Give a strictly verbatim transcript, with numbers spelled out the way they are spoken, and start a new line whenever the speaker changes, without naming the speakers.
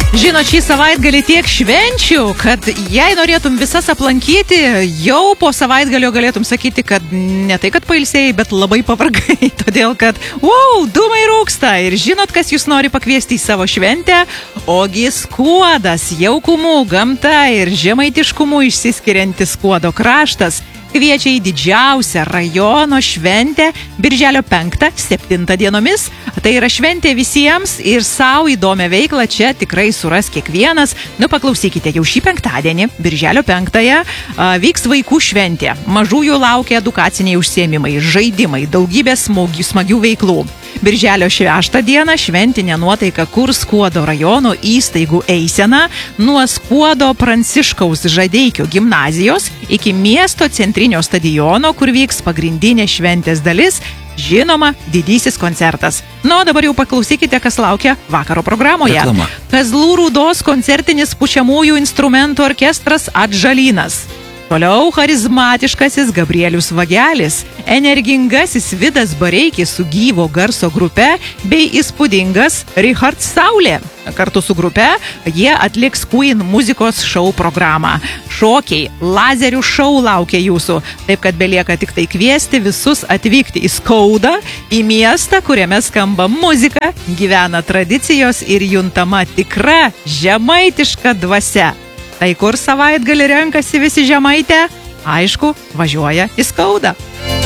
Žinot, šį savaitgalį tiek švenčių, kad jei norėtum visas aplankyti, jau po savaitgalio galėtum sakyti, kad ne tai, kad pailsėjai, bet labai pavargai. Todėl, kad, wow, dūmai rūksta. Ir žinot, kas jūs nori pakviesti į savo šventę? Ogi Skuodas, jaukumu, gamta ir žemaitiškumu išsiskiriantis Skuodo kraštas kviečia į didžiausią rajono šventę birželio penktą septintą dienomis. Tai yra šventė visiems ir savo įdomią veiklą čia tikrai suras kiekvienas. Nu, paklausykite, jau šį penktadienį, birželio penktąją, vyks vaikų šventė. Mažųjų laukia edukaciniai užsiėmimai, žaidimai, daugybė smagių, smagių veiklų. Birželio šeštą dieną šventinė nuotaika kurs Skuodo rajono įstaigų eisena nuo Skuodo Pranciškaus Žadeikio gimnazijos iki miesto centrinio stadiono, kur vyks pagrindinė šventės dalis, žinoma, didysis koncertas. Na, o dabar jau paklausykite, kas laukia vakaro programoje.
Reklama.
Kazlų Rūdos koncertinis pučiamųjų instrumentų orkestras Atžalynas. Toliau charizmatiškasis Gabrielius Vagelis, energingasis Vidas Bareikis su gyvo garso grupe bei įspūdingas Richard Saulė. Kartu su grupe jie atliks Queen muzikos šou programą. Šokiai, lazerių šou laukia jūsų, taip kad belieka tik tai kviesti visus atvykti į Skaudą, į miestą, kuriame skamba muzika, gyvena tradicijos ir juntama tikra žemaitiška dvasia. Tai kur savaitgalį renkasi visi žemaitė? Aišku, važiuoja į Skaudą.